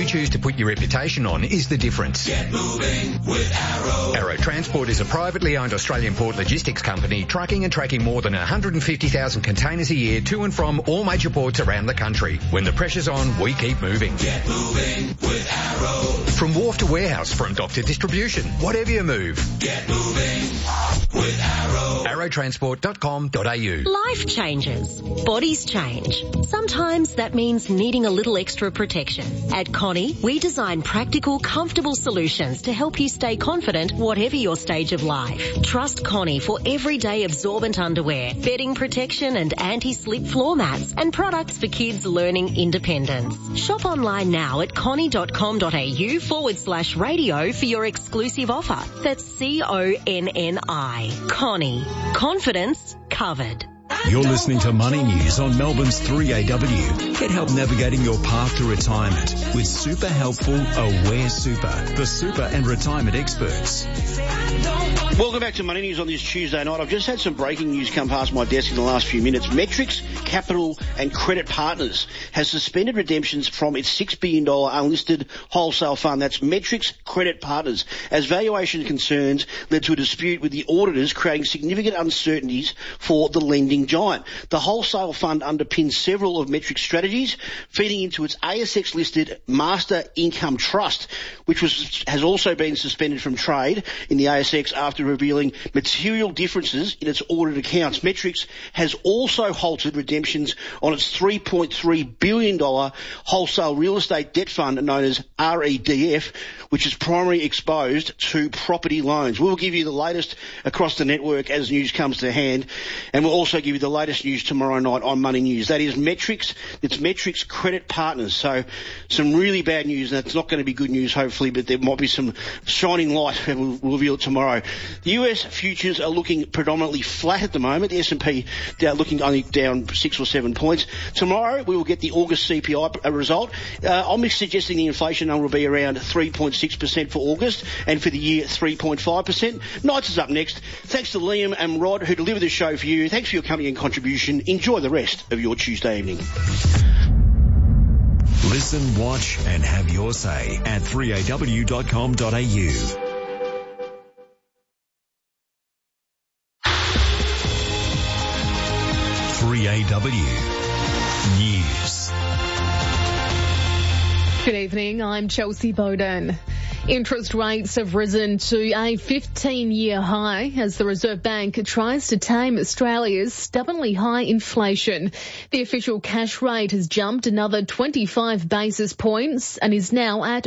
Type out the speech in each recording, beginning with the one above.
you choose to put your reputation on is the difference. Get moving with Arrow. Arrow Transport is a privately owned Australian port logistics company trucking and tracking more than 150,000 containers a year to and from all major ports around the country. When the pressure's on, we keep moving. Get moving with Arrow. From wharf to warehouse, from dock to distribution, whatever you move. Get moving with Arrow. arrowtransport.com.au. Life changes. Bodies change. Sometimes that means needing a little extra protection. At Connie, we design practical, comfortable solutions to help you stay confident whatever your stage of life. Trust Connie for everyday absorbent underwear, bedding protection and anti-slip floor mats, and products for kids learning independence. Shop online now at connie.com.au/radio for your exclusive offer. That's CONNI. Connie. Confidence covered. You're listening to Money News on Melbourne's 3AW. Get help navigating your path to retirement with super helpful Aware Super, the super and retirement experts. Welcome back to Money News on this Tuesday night. I've just had some breaking news come past my desk in the last few minutes. Metrics Capital and Credit Partners has suspended redemptions from its $6 billion unlisted wholesale fund. That's Metrics Credit Partners, as valuation concerns led to a dispute with the auditors, creating significant uncertainties for the lending giant. The wholesale fund underpins several of Metrics' strategies, feeding into its ASX-listed Master Income Trust, which has also been suspended from trade in the ASX after revealing material differences in its audit accounts. Metrics has also halted redemptions on its $3.3 billion wholesale real estate debt fund known as REDF, which is primarily exposed to property loans. We'll give you the latest across the network as news comes to hand, and we'll also give you the latest news tomorrow night on Money News. That is Metrics. It's Metrics Credit Partners. So some really bad news. That's not going to be good news, hopefully, but there might be some shining light, and we'll reveal it tomorrow. The US futures are looking predominantly flat at the moment. The S&P looking only down 6 or 7 points. Tomorrow we will get the August CPI result. I'm suggesting the inflation number will be around 3.6% for August, and for the year 3.5%. Nights is up next. Thanks to Liam and Rod who deliver the show for you. Thanks for your company and contribution. Enjoy the rest of your Tuesday evening. Listen, watch and have your say at 3aw.com.au. 3AW News. Good evening, I'm Chelsea Bowden. Interest rates have risen to a 15-year high as the Reserve Bank tries to tame Australia's stubbornly high inflation. The official cash rate has jumped another 25 basis points and is now at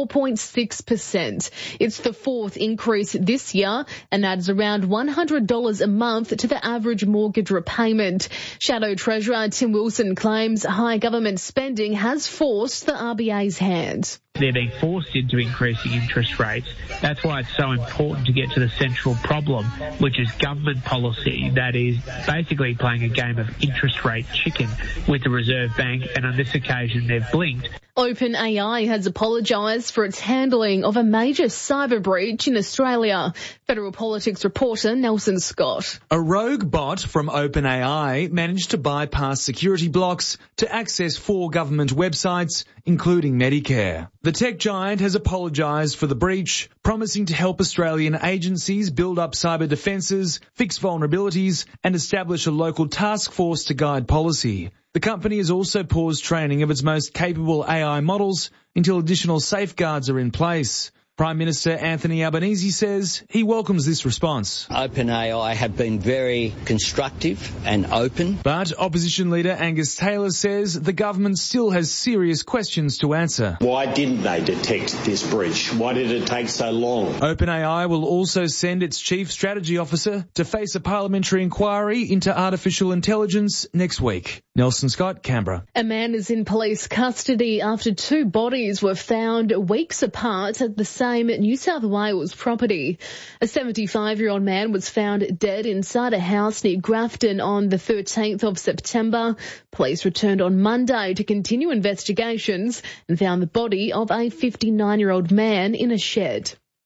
4.6%. It's the fourth increase this year and adds around $100 a month to the average mortgage repayment. Shadow Treasurer Tim Wilson claims high government spending has forced the RBA's hand. They're being forced into increasing interest rates. That's why it's so important to get to the central problem, which is government policy that is basically playing a game of interest rate chicken with the Reserve Bank, and on this occasion they've blinked. OpenAI has apologised for its handling of a major cyber breach in Australia. Federal Politics reporter Nelson Scott. A rogue bot from OpenAI managed to bypass security blocks to access 4 government websites, including Medicare. The tech giant has apologised for the breach, promising to help Australian agencies build up cyber defences, fix vulnerabilities, and establish a local task force to guide policy. The company has also paused training of its most capable AI models until additional safeguards are in place. Prime Minister Anthony Albanese says he welcomes this response. OpenAI have been very constructive and open. But opposition leader Angus Taylor says the government still has serious questions to answer. Why didn't they detect this breach? Why did it take so long? OpenAI will also send its chief strategy officer to face a parliamentary inquiry into artificial intelligence next week. Nelson Scott, Canberra. A man is in police custody after 2 bodies were found weeks apart at the same New South Wales property. A 75-year-old man was found dead inside a house near Grafton on the 13th of September. Police returned on Monday to continue investigations and found the body of a 59-year-old man in a shed.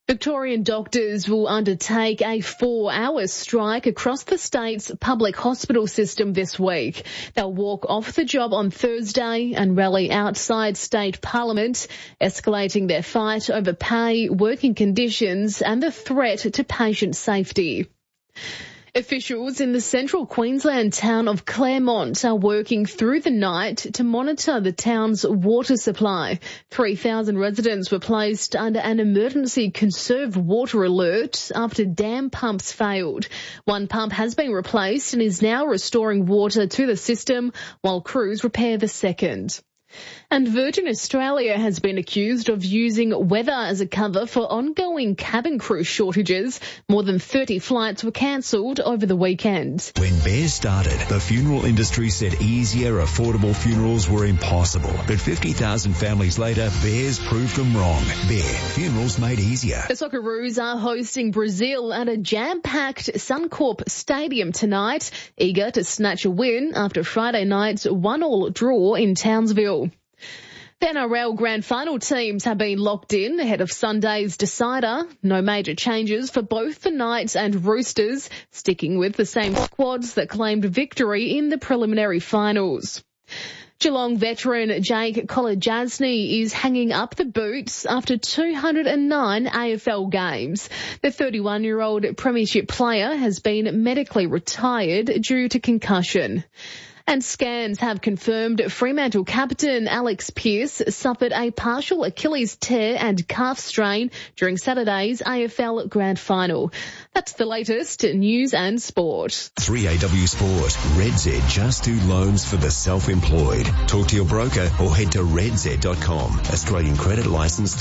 Victorian doctors will undertake a 4-hour strike across the state's public hospital system this week. They'll walk off the job on Thursday and rally outside state parliament, escalating their fight over pay, working conditions and the threat to patient safety. Officials in the central Queensland town of Claremont are working through the night to monitor the town's water supply. 3,000 residents were placed under an emergency conserve water alert after dam pumps failed. One pump has been replaced and is now restoring water to the system while crews repair the second. And Virgin Australia has been accused of using weather as a cover for ongoing cabin crew shortages. More than 30 flights were cancelled over the weekend. When Bears started, the funeral industry said easier, affordable funerals were impossible. But 50,000 families later, Bears proved them wrong. Bear, funerals made easier. The Socceroos are hosting Brazil at a jam-packed Suncorp Stadium tonight, eager to snatch a win after Friday night's 1-1 draw in Townsville. The NRL Grand Final teams have been locked in ahead of Sunday's decider. No major changes for both the Knights and Roosters, sticking with the same squads that claimed victory in the preliminary finals. Geelong veteran Jake Kolodjasny is hanging up the boots after 209 AFL games. The 31-year-old premiership player has been medically retired due to concussion. And scans have confirmed Fremantle captain Alex Pearce suffered a partial Achilles tear and calf strain during Saturday's AFL Grand Final. That's the latest news and sport. 3AW Sport. RedZ just do loans for the self-employed. Talk to your broker or head to redz.com. Australian credit licence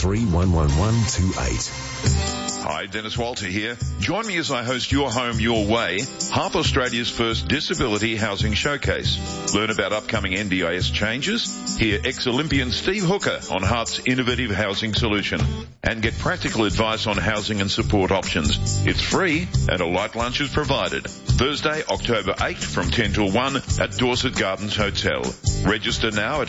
311128. Hi, Dennis Walter here. Join me as I host Your Home, Your Way, half Australia's first disability housing showcase. Learn about upcoming NDIS changes, hear ex-Olympian Steve Hooker on Heart's innovative housing solution, and get practical advice on housing and support options. It's free and a light lunch is provided. Thursday, October 8th from 10 till 1 at Dorset Gardens Hotel. Register now at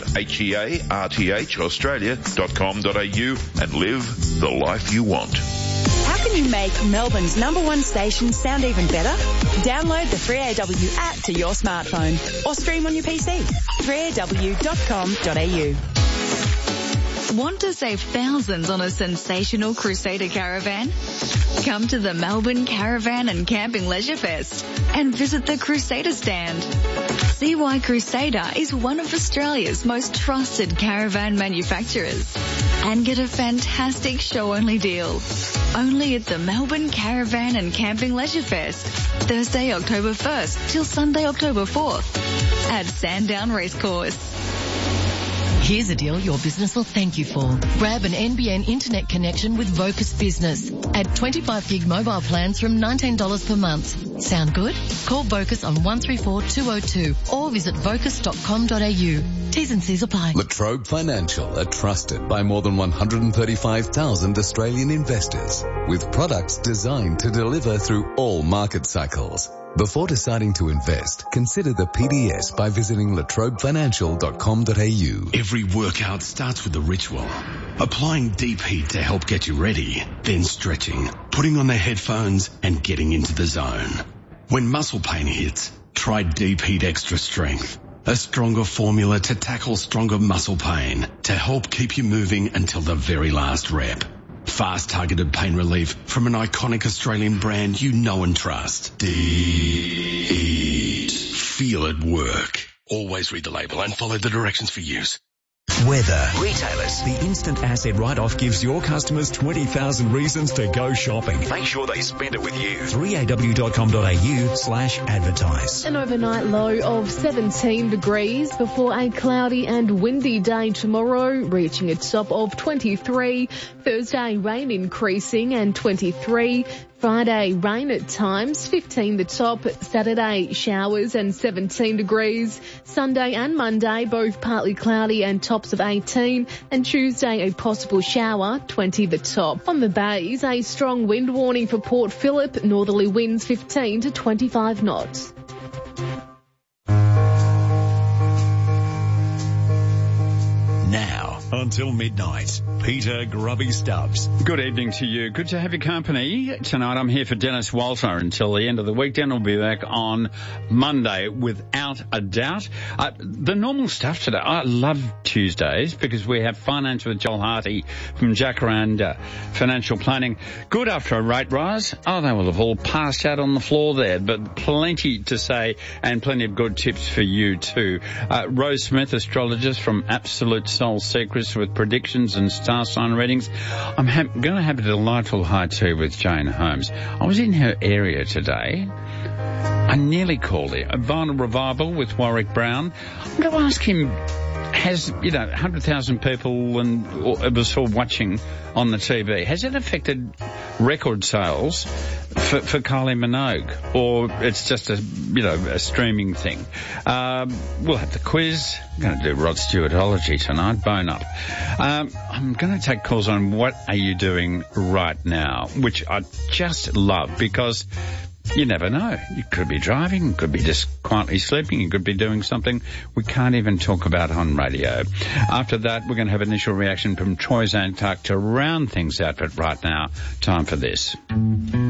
hearthaustralia.com.au and live the life you want. How can you make Melbourne's #1 station sound even better? Download the 3AW app to your smartphone or stream on your PC. 3aw.com.au. Want to save thousands on a sensational Crusader caravan? Come to the Melbourne Caravan and Camping Leisure Fest and visit the Crusader stand. See why Crusader is one of Australia's most trusted caravan manufacturers and get a fantastic show-only deal. Only at the Melbourne Caravan and Camping Leisure Fest, Thursday, October 1st till Sunday, October 4th at Sandown Racecourse. Here's a deal your business will thank you for. Grab an NBN internet connection with Vocus Business. Add 25 gig mobile plans from $19 per month. Sound good? Call Vocus on 134202 or visit vocus.com.au. T's and C's apply. La Trobe Financial are trusted by more than 135,000 Australian investors with products designed to deliver through all market cycles. Before deciding to invest, consider the PDS by visiting latrobefinancial.com.au. Every workout starts with a ritual. Applying Deep Heat to help get you ready, then stretching, putting on the headphones and getting into the zone. When muscle pain hits, try Deep Heat Extra Strength. A stronger formula to tackle stronger muscle pain to help keep you moving until the very last rep. Fast targeted pain relief from an iconic Australian brand you know and trust. Deep. Feel it work. Always read the label and follow the directions for use. Weather. Retailers. The instant asset write-off gives your customers 20,000 reasons to go shopping. Make sure they spend it with you. 3aw.com.au/advertise. An overnight low of 17 degrees before a cloudy and windy day tomorrow, reaching a top of 23. Thursday, rain increasing and 23. Friday, rain at times, 15 the top. Saturday, showers and 17 degrees. Sunday and Monday, both partly cloudy and tops of 18. And Tuesday, a possible shower, 20 the top. On the bays, a strong wind warning for Port Phillip. Northerly winds 15 to 25 knots. Now, on until midnight. Peter Grubby Stubbs. Good evening to you. Good to have your company. Tonight I'm here for Dennis Walter until the end of the week. Then we'll be back on Monday without a doubt. The normal stuff today. I love Tuesdays because we have finance with Joel Harty from Jacaranda Financial Planning. Good after a rate rise. Oh, they will have all passed out on the floor there, but plenty to say and plenty of good tips for you too. Rose Smith, astrologist from Absolute Soul Secrets with predictions and star sign readings. I'm going to have a delightful hi too with Jane Holmes. I was in her area today. I nearly called her. A Vinyl Revival with Warwick Brown. I'm going to ask him, has, 100,000 people and it was all watching on the TV, has it affected record sales for Kylie Minogue, or it's just a streaming thing? We'll have the quiz. I'm going to do Rod Stewartology tonight. Bone up. I'm going to take calls on what are you doing right now, which I just love because you never know. You could be driving, you could be just quietly sleeping, you could be doing something we can't even talk about on radio. After that, we're going to have initial reaction from Troy Zantuck to round things out, but right now, time for this.